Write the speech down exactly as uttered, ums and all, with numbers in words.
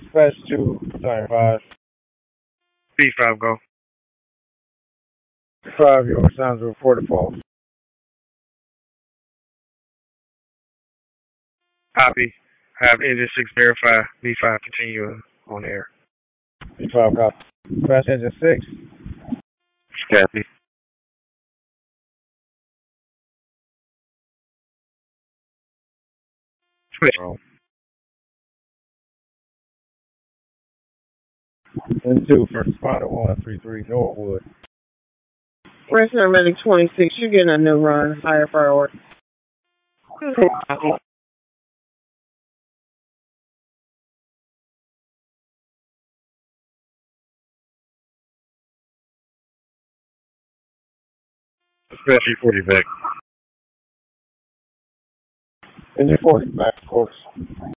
Dispatch two, Battalion five. B five, go. five, your sounds report a false. Copy. Have engine six verify. B five, continue on air. B five, copy. Dispatch engine six. Copy. Switch. Roll. Engine two, first responder one three three, Norwood. Resident Medic twenty-six, you're getting a new run. Higher priority. Dispatch three forty back. Engine forty, back, of course.